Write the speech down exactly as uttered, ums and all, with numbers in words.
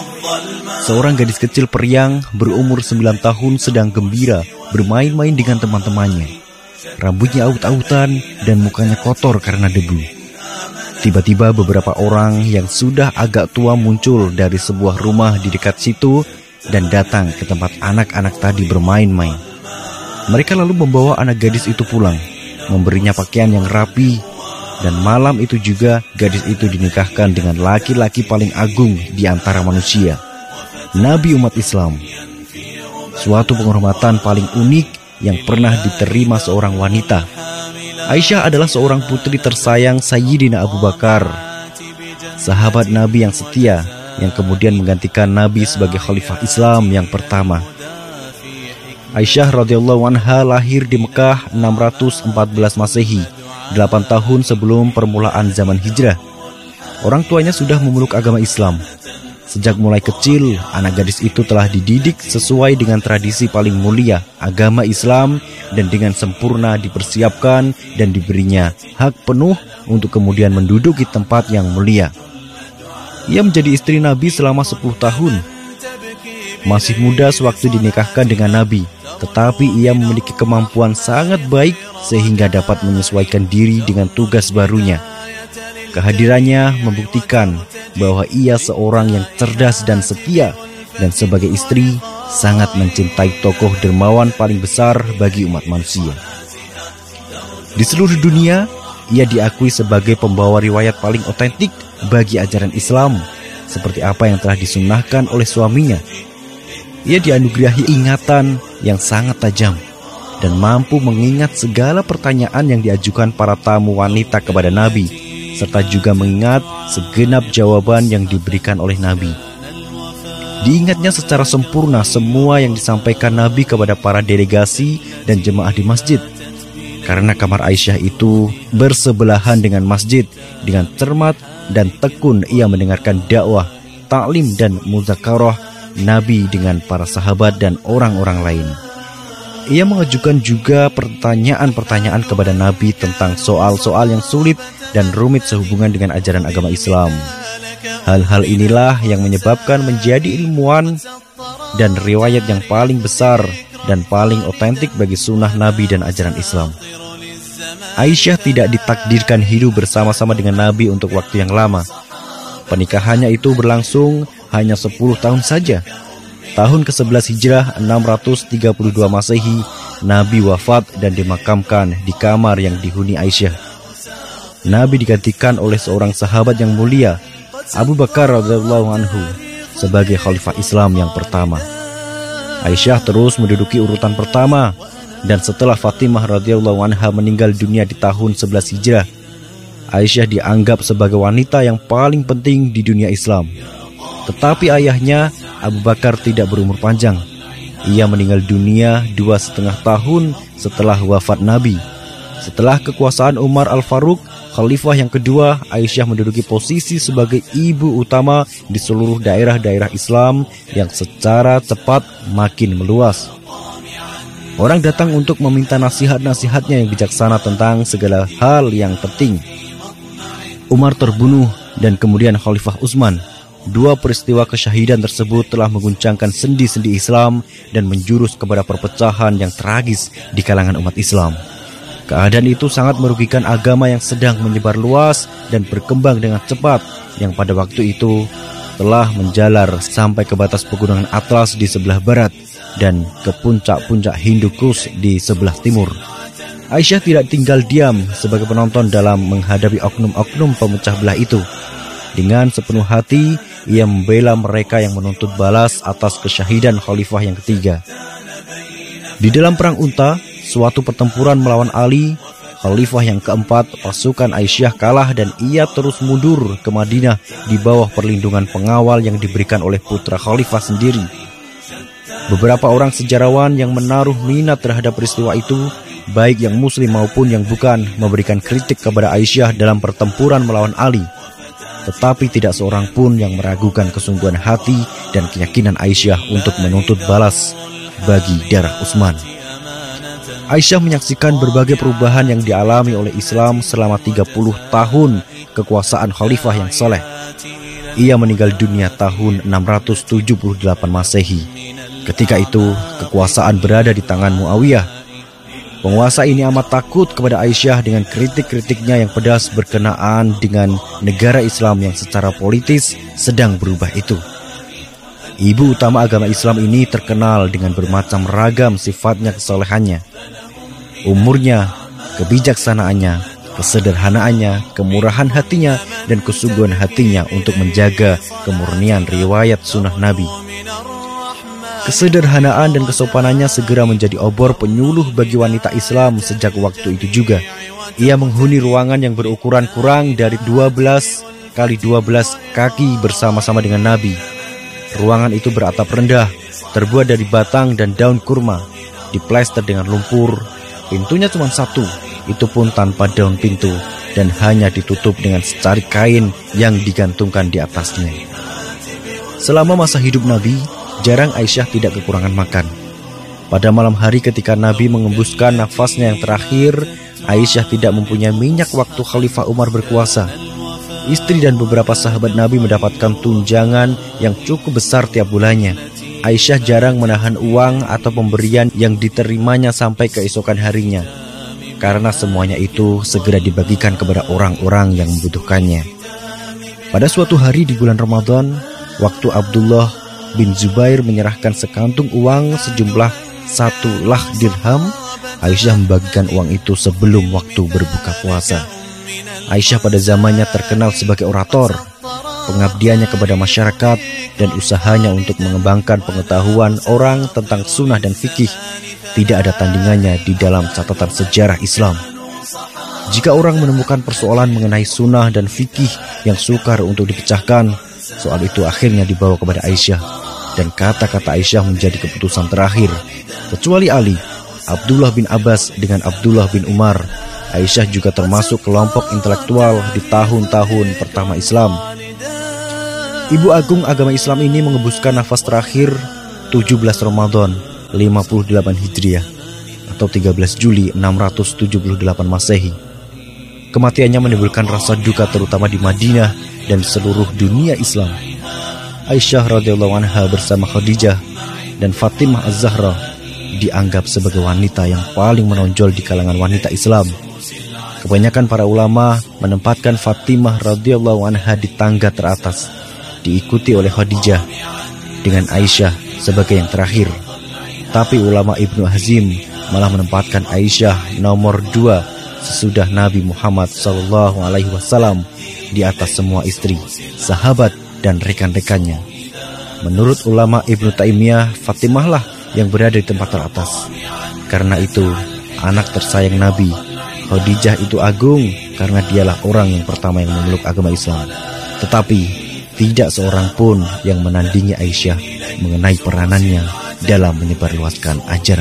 Seorang gadis kecil periang berumur sembilan tahun sedang gembira bermain-main dengan teman-temannya. Rambutnya aut-autan dan mukanya kotor karena debu. Tiba-tiba beberapa orang yang sudah agak tua muncul dari sebuah rumah di dekat situ dan datang ke tempat anak-anak tadi bermain-main. Mereka lalu membawa anak gadis itu pulang, memberinya pakaian yang rapi, dan malam itu juga gadis itu dinikahkan dengan laki-laki paling agung di antara manusia, Nabi umat Islam. Suatu penghormatan paling unik yang pernah diterima seorang wanita. Aisyah adalah seorang putri tersayang Sayyidina Abu Bakar, sahabat Nabi yang setia, yang kemudian menggantikan Nabi sebagai khalifah Islam yang pertama. Aisyah radhiyallahu anha lahir di Mekah enam ratus empat belas Masehi, delapan tahun sebelum permulaan zaman hijrah. Orang tuanya sudah memeluk agama Islam. Sejak mulai kecil, anak gadis itu telah dididik sesuai dengan tradisi paling mulia, agama Islam, dan dengan sempurna dipersiapkan dan diberinya hak penuh untuk kemudian menduduki tempat yang mulia. Ia menjadi istri Nabi selama sepuluh tahun. Masih muda sewaktu dinikahkan dengan Nabi, tetapi ia memiliki kemampuan sangat baik sehingga dapat menyesuaikan diri dengan tugas barunya. Kehadirannya membuktikan bahwa ia seorang yang cerdas dan setia, dan sebagai istri sangat mencintai tokoh dermawan paling besar bagi umat manusia. Di seluruh dunia, ia diakui sebagai pembawa riwayat paling otentik bagi ajaran Islam, seperti apa yang telah disunnahkan oleh suaminya. Ia dianugerahi ingatan yang sangat tajam dan mampu mengingat segala pertanyaan yang diajukan para tamu wanita kepada Nabi, serta juga mengingat segenap jawaban yang diberikan oleh Nabi. Diingatnya secara sempurna semua yang disampaikan Nabi kepada para delegasi dan jemaah di masjid. Karena kamar Aisyah itu bersebelahan dengan masjid, dengan cermat dan tekun ia mendengarkan dakwah, taklim dan muzakarah Nabi dengan para sahabat dan orang-orang lain. Ia mengajukan juga pertanyaan-pertanyaan kepada Nabi tentang soal-soal yang sulit dan rumit sehubungan dengan ajaran agama Islam. Hal-hal inilah yang menyebabkan menjadi ilmuwan dan riwayat yang paling besar dan paling otentik bagi sunnah Nabi dan ajaran Islam. Aisyah tidak ditakdirkan hidup bersama-sama dengan Nabi untuk waktu yang lama. Pernikahannya itu berlangsung hanya sepuluh tahun saja. Tahun kesebelas Hijrah enam ratus tiga puluh dua Masehi, Nabi wafat dan dimakamkan di kamar yang dihuni Aisyah. Nabi digantikan oleh seorang sahabat yang mulia, Abu Bakar radhiyallahu anhu, sebagai khalifah Islam yang pertama. Aisyah terus menduduki urutan pertama, dan setelah Fatimah radhiyallahu anha meninggal dunia di tahun sebelas Hijrah, Aisyah dianggap sebagai wanita yang paling penting di dunia Islam. Tetapi ayahnya, Abu Bakar, tidak berumur panjang. Ia meninggal dunia dua setengah tahun setelah wafat Nabi. Setelah kekuasaan Umar Al-Faruq, khalifah yang kedua, Aisyah menduduki posisi sebagai ibu utama di seluruh daerah-daerah Islam yang secara cepat makin meluas. Orang datang untuk meminta nasihat-nasihatnya yang bijaksana tentang segala hal yang penting. Umar terbunuh dan kemudian Khalifah Utsman. Dua peristiwa kesyahidan tersebut telah mengguncangkan sendi-sendi Islam dan menjurus kepada perpecahan yang tragis di kalangan umat Islam. Keadaan itu sangat merugikan agama yang sedang menyebar luas dan berkembang dengan cepat, yang pada waktu itu telah menjalar sampai ke batas pegunungan Atlas di sebelah barat dan ke puncak-puncak Hindu Kush di sebelah timur. Aisyah tidak tinggal diam sebagai penonton dalam menghadapi oknum-oknum pemecah belah itu. Dengan sepenuh hati, ia membela mereka yang menuntut balas atas kesyahidan khalifah yang ketiga. Di dalam perang Unta, suatu pertempuran melawan Ali, khalifah yang keempat, pasukan Aisyah kalah dan ia terus mundur ke Madinah di bawah perlindungan pengawal yang diberikan oleh putra khalifah sendiri. Beberapa orang sejarawan yang menaruh minat terhadap peristiwa itu, baik yang muslim maupun yang bukan, memberikan kritik kepada Aisyah dalam pertempuran melawan Ali. Tetapi tidak seorang pun yang meragukan kesungguhan hati dan keyakinan Aisyah untuk menuntut balas bagi darah Utsman. Aisyah menyaksikan berbagai perubahan yang dialami oleh Islam selama tiga puluh tahun kekuasaan khalifah yang saleh. Ia meninggal dunia tahun enam ratus tujuh puluh delapan Masehi. Ketika itu, kekuasaan berada di tangan Muawiyah. Penguasa ini amat takut kepada Aisyah dengan kritik-kritiknya yang pedas berkenaan dengan negara Islam yang secara politis sedang berubah itu. Ibu utama agama Islam ini terkenal dengan bermacam ragam sifatnya kesolehannya. Umurnya, kebijaksanaannya, kesederhanaannya, kemurahan hatinya, dan kesungguhan hatinya untuk menjaga kemurnian riwayat sunnah Nabi. Kesederhanaan dan kesopanannya segera menjadi obor penyuluh bagi wanita Islam sejak waktu itu juga. Ia menghuni ruangan yang berukuran kurang dari dua belas kali dua belas kaki bersama-sama dengan Nabi. Ruangan itu beratap rendah, terbuat dari batang dan daun kurma, diplester dengan lumpur. Pintunya cuma satu, itu pun tanpa daun pintu, dan hanya ditutup dengan secari kain yang digantungkan di atasnya. Selama masa hidup Nabi, jarang Aisyah tidak kekurangan makan. Pada malam hari ketika Nabi mengembuskan nafasnya yang terakhir, Aisyah tidak mempunyai minyak waktu Khalifah Umar berkuasa. Istri dan beberapa sahabat Nabi mendapatkan tunjangan yang cukup besar tiap bulannya. Aisyah jarang menahan uang atau pemberian yang diterimanya sampai keesokan harinya, karena semuanya itu segera dibagikan kepada orang-orang yang membutuhkannya. Pada suatu hari di bulan Ramadan, waktu Abdullah bin Zubair menyerahkan sekantung uang sejumlah satu lah dirham, Aisyah membagikan uang itu sebelum waktu berbuka puasa. Aisyah pada zamannya terkenal sebagai orator. Pengabdiannya kepada masyarakat dan usahanya untuk mengembangkan pengetahuan orang tentang sunnah dan fikih tidak ada tandingannya di dalam catatan sejarah Islam. Jika orang menemukan persoalan mengenai sunnah dan fikih yang sukar untuk dipecahkan, soal itu akhirnya dibawa kepada Aisyah, dan kata-kata Aisyah menjadi keputusan terakhir. Kecuali Ali, Abdullah bin Abbas dengan Abdullah bin Umar, Aisyah juga termasuk kelompok intelektual di tahun-tahun pertama Islam. Ibu agung agama Islam ini mengembuskan nafas terakhir tujuh belas Ramadan lima puluh delapan Hijriah atau tiga belas Juli enam ratus tujuh puluh delapan Masehi. Kematiannya menimbulkan rasa duka terutama di Madinah dan seluruh dunia Islam. Aisyah radhiyallahu anha bersama Khadijah dan Fatimah Az-Zahra dianggap sebagai wanita yang paling menonjol di kalangan wanita Islam. Kebanyakan para ulama menempatkan Fatimah radhiyallahu anha di tangga teratas, diikuti oleh Khadijah dengan Aisyah sebagai yang terakhir. Tapi ulama Ibnu Hazim malah menempatkan Aisyah nomor dua sesudah Nabi Muhammad sallallahu alaihi wasallam di atas semua istri, sahabat, dan rekan-rekannya. Menurut ulama Ibnu Taimiyah, Fatimah lah yang berada di tempat teratas. Karena itu, anak tersayang Nabi, Khadijah itu agung karena dialah orang yang pertama yang memeluk agama Islam. Tetapi tidak seorang pun yang menandingi Aisyah mengenai peranannya dalam menyebarluaskan ajaran